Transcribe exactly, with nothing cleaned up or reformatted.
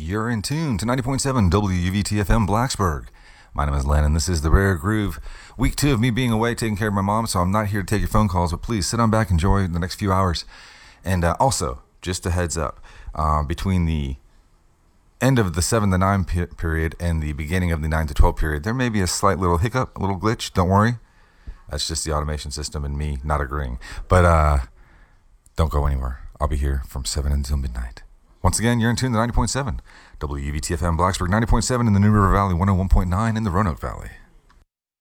You're in tune to ninety point seven W U V T F M Blacksburg. My name is Len, and this is The Rare Groove. Week two of me being away taking care of my mom, so I'm not here to take your phone calls, but please sit on back, enjoy the next few hours. And uh, also, just a heads up, uh, between the end of the seven to nine pe- period and the beginning of the nine to twelve period, there may be a slight little hiccup, a little glitch. Don't worry. That's just the automation system and me not agreeing. But uh, don't go anywhere. I'll be here from seven until midnight. Once again, you're in tune to ninety point seven W U V T F M Blacksburg, ninety point seven in the New River Valley, one oh one point nine in the Roanoke Valley.